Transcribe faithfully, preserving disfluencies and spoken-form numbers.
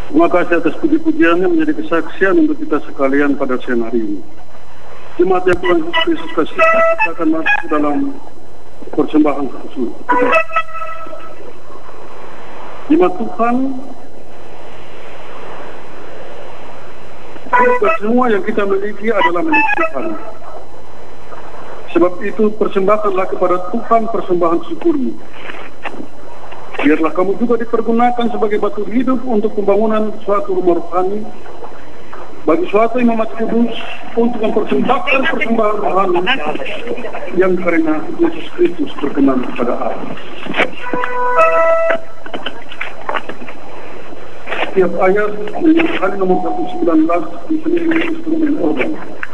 Terima kasih atas puji-pujiannya menjadi kesaksian untuk kita sekalian pada siang hari ini. Jemaat yang Tuhan Yesus Kristus kasih, kita akan masuk dalam persembahan khusus. Jemaat Tuhan, semua yang kita miliki adalah milik Tuhan. Sebab itu persembahkanlah kepada Tuhan persembahan syukurmu. Biarlah kamu juga dipergunakan sebagai batu hidup untuk pembangunan suatu rumah rohani, bagi suatu imamat kudus, untuk mempersembahkan persembahan rohani yang karena Yesus Kristus berkenan kepada Allah. Setiap ayat yang kali nomor seratus sembilan belas di sini instrumen organ.